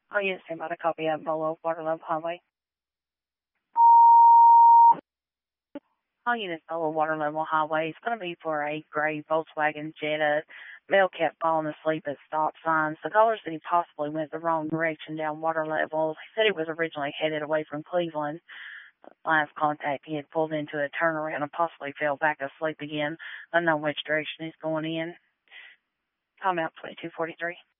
Oh, yes, send out a copy of Bolo, Waterloo Highway. All units below water level highway. It's going to be for a gray Volkswagen Jetta. Male kept falling asleep at stop signs. The caller said he possibly went the wrong direction down water levels. He said he was originally headed away from Cleveland. Last contact, he had pulled into a turnaround and possibly fell back asleep again. Unknown which direction he's going in. Time out 2243.